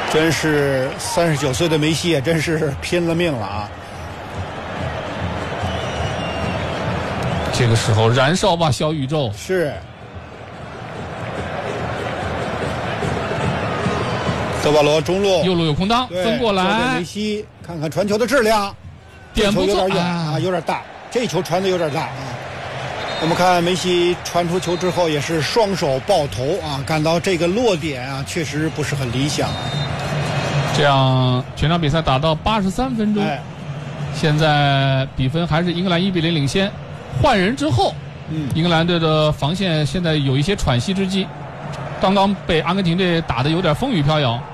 真是39岁的梅西也真是拼了命了啊！ 这个时候燃烧吧，小宇宙！ 是。德保罗中路， 右路有空当，分过来。 梅西看看传球的质量， 点不错， 有点远啊，有点大，这球传的有点大啊。我们看梅西传出球之后也是双手抱头啊，感到这个落点啊确实不是很理想啊。 这样全场比赛打到83分钟，现在比分还是英格兰1-0领先。换人之后，英格兰队的防线现在有一些喘息之机，刚刚被阿根廷队打得有点风雨飘摇。